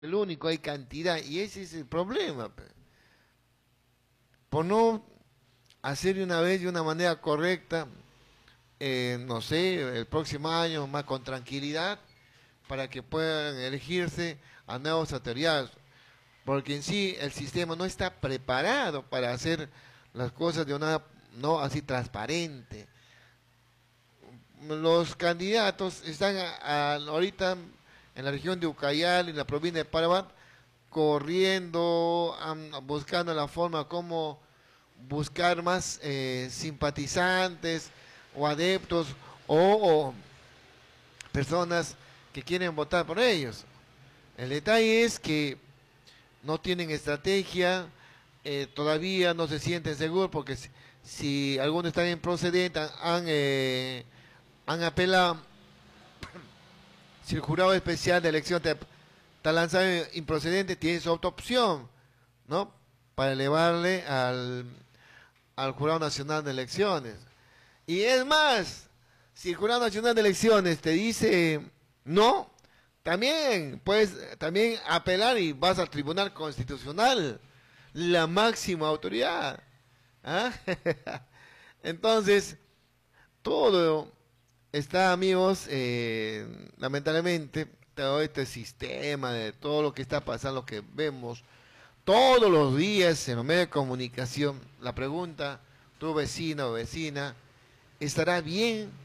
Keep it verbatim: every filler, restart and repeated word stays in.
el único, hay cantidad, y ese es el problema, pe. Por no hacer de una vez de una manera correcta, eh, no sé, el próximo año más con tranquilidad, para que puedan elegirse a nuevos autoridades, porque en sí el sistema no está preparado para hacer las cosas de una, no así transparente. Los candidatos están a- a- ahorita en la región de Ucayali, en la provincia de Parabat, corriendo, am, buscando la forma como buscar más eh, simpatizantes o adeptos o, o personas que quieren votar por ellos. El detalle es que no tienen estrategia, eh, todavía no se sienten seguros porque si, si algunos están improcedentes, han, eh, han apelado, si el jurado especial de elección te, te lanzado improcedente, tienes otra opción, ¿no? Para elevarle al, al Jurado Nacional de Elecciones. Y es más, si el Jurado Nacional de Elecciones te dice no, también puedes también apelar y vas al Tribunal Constitucional, la máxima autoridad. ¿Ah? Entonces, todo está, amigos, eh, lamentablemente, todo este sistema de todo lo que está pasando, lo que vemos todos los días en los medios de comunicación, la pregunta, tu vecino o vecina, ¿estará bien